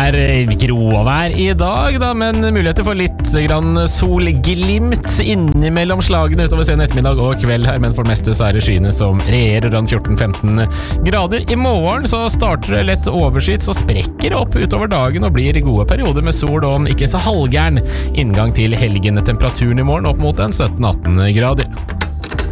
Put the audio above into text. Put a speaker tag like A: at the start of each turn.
A: gråvær I dag da, men muligheter for litt grann solglimt innimellom slagene utover sen ettermiddag og kveld her, men for det meste så det skyene som regjerer rundt 14-15 grader. I morgen så starter det lett overskyet, så sprekker det opp utover dagen og blir gode perioder med sol og ikke så halvgæren inngang til helgen. Temperaturen I morgen opp mot en 17-18 grader.